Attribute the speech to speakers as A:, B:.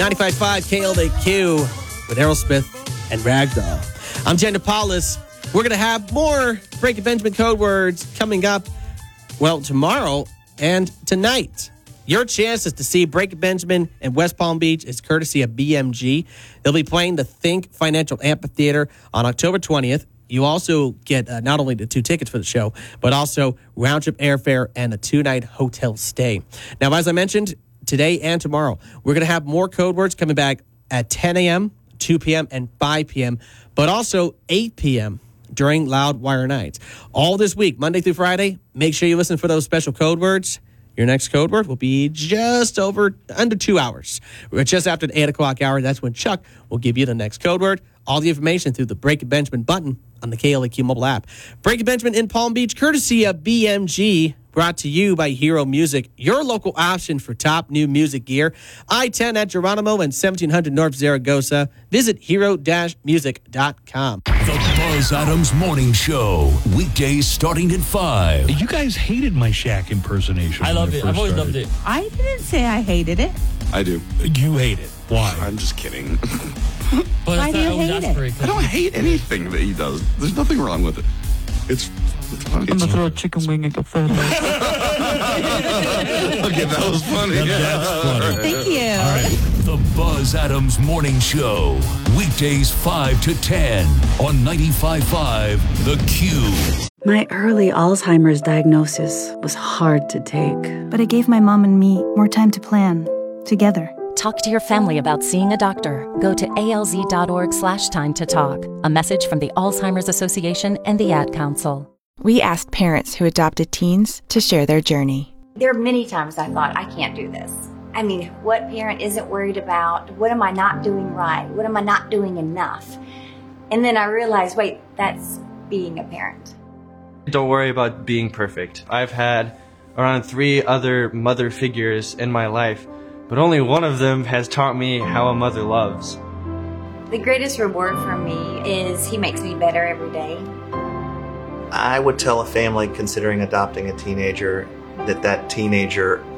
A: 95.5 KLAQ with Aerosmith and Ragdoll. I'm Jen DePaulis. We're going to have more Breaking Benjamin code words coming up, tomorrow and tonight. Your chances to see Breaking Benjamin in West Palm Beach is courtesy of BMG. They'll be playing the Think Financial Amphitheater on October 20th. You also get not only the 2 tickets for the show, but also round-trip airfare and a 2-night hotel stay. Now, as I mentioned, today and tomorrow, we're going to have more code words coming back at 10 a.m., 2 p.m., and 5 p.m., but also 8 p.m. during Loudwire nights. All this week, Monday through Friday, make sure you listen for those special code words. Your next code word will be just under 2 hours. Just after the 8 o'clock hour, that's when Chuck will give you the next code word. All the information through the Breaking Benjamin button on the KLAQ mobile app. Breaking Benjamin in Palm Beach, courtesy of BMG, brought to you by Hero Music, your local option for top new music gear. I-10 at Geronimo and 1700 North Zaragoza. Visit hero-music.com.
B: The Buzz Adams Morning Show, weekdays starting at 5.
C: You guys hated my Shaq impersonation.
D: I loved it. I've always loved it.
E: I didn't say I hated it.
F: I do.
C: You hate it. Why?
F: I'm just kidding.
D: But
E: Why do you hate it?
F: I don't hate anything that he does. There's nothing wrong with it. It's funny.
E: I'm gonna throw a chicken wing at the photo.
F: Okay, that was funny.
C: That's funny.
E: Thank you.
C: All right.
B: The Buzz Adams Morning Show, weekdays 5 to 10 on 95.5 The Q.
G: My early Alzheimer's diagnosis was hard to take.
H: But it gave my mom and me more time to plan, together.
I: Talk to your family about seeing a doctor. Go to alz.org/time to talk. A message from the Alzheimer's Association and the Ad Council.
J: We asked parents who adopted teens to share their journey.
K: There are many times I thought, I can't do this. I mean, what parent isn't worried about? What am I not doing right? What am I not doing enough? And then I realized, wait, that's being a parent.
L: Don't worry about being perfect. I've had around 3 other mother figures in my life, but only one of them has taught me how a mother loves.
K: The greatest reward for me is he makes me better every day.
M: I would tell a family considering adopting a teenager that teenager